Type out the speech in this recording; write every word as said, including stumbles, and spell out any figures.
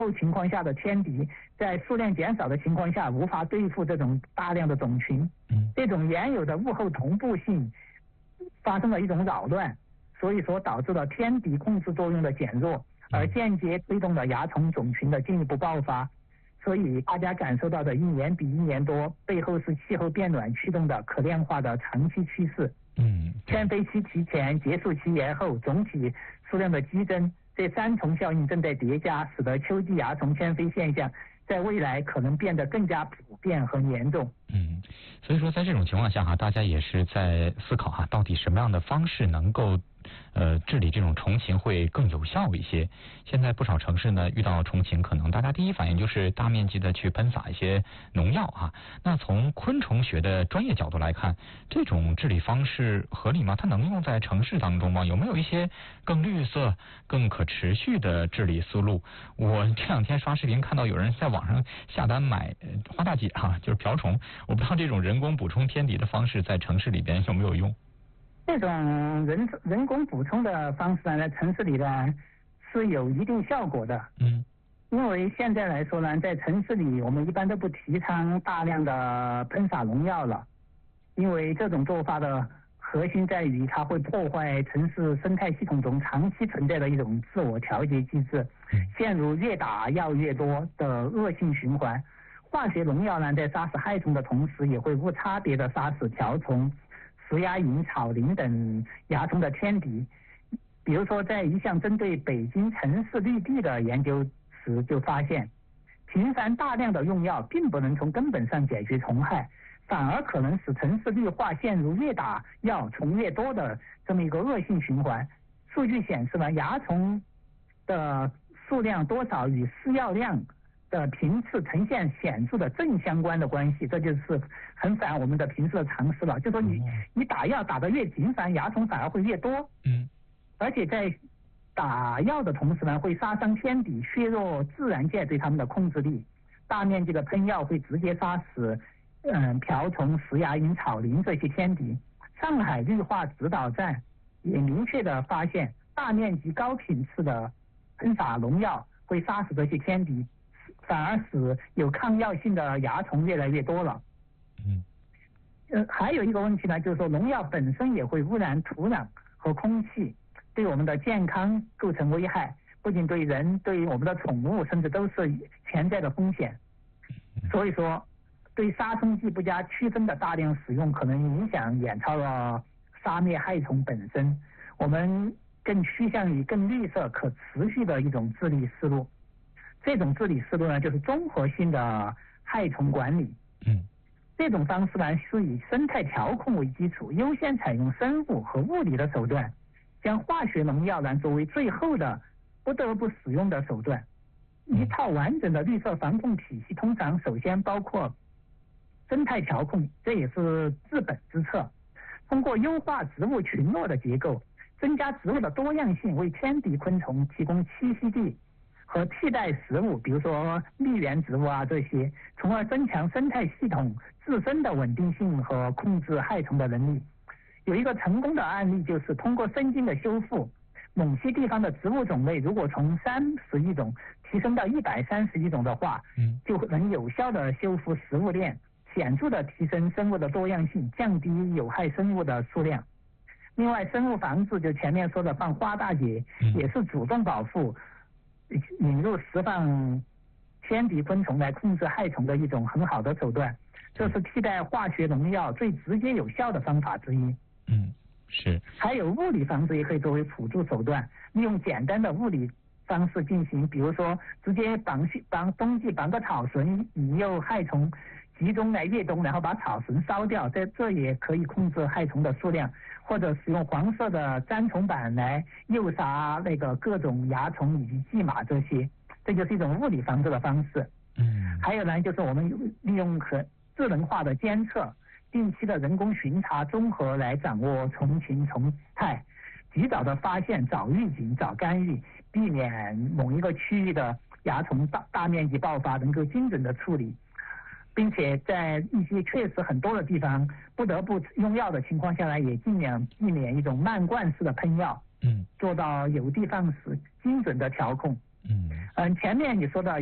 情况下的天敌，在数量减少的情况下无法对付这种大量的种群，这种原有的物候同步性发生了一种扰乱，所以说导致了天敌控制作用的减弱，而间接推动了蚜虫种群的进一步爆发。所以大家感受到的一年比一年多，背后是气候变暖驱动的可量化的长期趋势。 嗯， 圈飞期提前，结束期延后，总体数量的激增，这三重效应正在叠加，使得秋季蚜虫迁飞现象在未来可能变得更加普遍和严重。 嗯，所以说在这种情况下哈，大家也是在思考哈，到底什么样的方式能够呃治理这种虫禽会更有效一些。现在不少城市呢遇到虫禽，可能大家第一反应就是大面积的去喷洒一些农药啊。那从昆虫学的专业角度来看，这种治理方式合理吗？它能用在城市当中吗？有没有一些更绿色、更可持续的治理思路？我这两天刷视频看到有人在网上下单买呃花大姐哈、啊，就是瓢虫。我不知道这种人工补充天敌的方式在城市里边有没有用？ 这种人人工补充的方式呢，在城市里呢是有一定效果的。 嗯， 因为现在来说呢，在城市里我们一般都不提倡大量的喷洒农药了，因为这种做法的核心在于它会破坏城市生态系统中长期存在的一种自我调节机制，陷入越打药越多的恶性循环。化学农药呢，在杀死害虫的同时，也会无差别的杀死条虫、石鸦蝇、草蛉等蚜虫的天敌。比如说，在一项针对北京城市绿地的研究时就发现，频繁大量的用药并不能从根本上解决虫害，反而可能使城市绿化陷入越打药虫越多的这么一个恶性循环。数据显示呢，蚜虫的数量多少与施药量的频次呈现显著的正相关的关系，这就是很反我们的平时的常识了。就说你你打药打得越频繁，蚜虫反而会越多。 嗯，而且在打药的同时呢，会杀伤天敌，削弱自然界对它们的控制力。大面积的喷药会直接杀死嗯瓢虫、石鸦蝇、草蛉这些天敌。上海绿化指导站也明确的发现，大面积高频次的喷洒农药会杀死这些天敌，反而使有抗药性的蚜虫越来越多了。 嗯， 呃，还有一个问题呢，就是说农药本身也会污染土壤和空气，对我们的健康构成危害，不仅对人，对于我们的宠物，甚至都是潜在的风险。所以说，对杀虫剂不加区分的大量使用，可能影响远超了杀灭害虫本身。我们更趋向于更绿色、可持续的一种治理思路。这种治理思路呢，就是综合性的害虫管理。 嗯， 这种方式呢，是以生态调控为基础，优先采用生物和物理的手段，将化学农药呢作为最后的不得不使用的手段。一套完整的绿色防控体系，通常首先包括生态调控，这也是治本之策。通过优化植物群落的结构，增加植物的多样性，为天敌昆虫提供栖息地和替代食物，比如说蜜源植物啊这些，从而增强生态系统自身的稳定性和控制害虫的能力。有一个成功的案例，就是通过生茎的修复，某些地方的植物种类如果从三十亿种提升到一百三十亿种的话，就能有效的修复食物链，显著的提升生物的多样性，降低有害生物的数量。另外，生物防治就前面说的放花大姐，也是主动保护、引入释放天敌昆虫来控制害虫的一种很好的手段，这是替代化学农药最直接有效的方法之一。 嗯，是。还有物理防治也可以作为辅助手段，利用简单的物理方式进行，比如说直接绑绑冬季绑个草绳，引诱害虫集中来越冬，然后把草绳烧掉，这这也可以控制害虫的数量。或者使用黄色的粘虫板来诱杀那个各种蚜虫以及蓟马这些，这就是一种物理防治的方式。 嗯， 还有呢，就是我们利用可智能化的监测、定期的人工巡查、综合来掌握虫群虫态，及早的发现、早预警、早干预，避免某一个区域的蚜虫大大面积爆发，能够精准的处理。并且在一些确实很多的地方不得不用药的情况下来，也尽量避免一种漫灌式的喷药， 嗯， 做到有的放矢、精准的调控。 嗯嗯，前面你说到